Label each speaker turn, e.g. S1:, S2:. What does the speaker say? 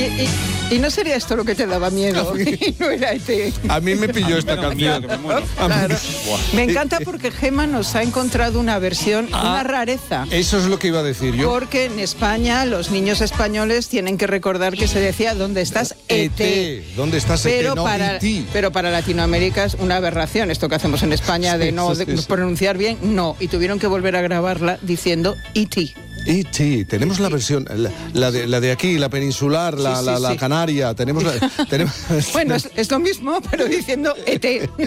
S1: Y no sería esto lo que te daba miedo. Y no era ET.
S2: A mí me pilló esta canción.
S1: Claro. Me encanta porque Gemma nos ha encontrado una versión, una rareza.
S2: Eso es lo que iba a decir yo.
S1: Porque en España los niños españoles tienen que recordar que se decía ¿dónde estás, ET?
S2: ¿Dónde estás,
S1: pero
S2: ET? No, E.T.
S1: Pero para Latinoamérica es una aberración esto que hacemos en España de no pronunciar bien, no. Y tuvieron que volver a grabarla diciendo E.T.
S2: E.T. Tenemos la versión, la de aquí, la peninsular, la canaria. Tenemos
S1: Bueno, es lo mismo, pero diciendo ET.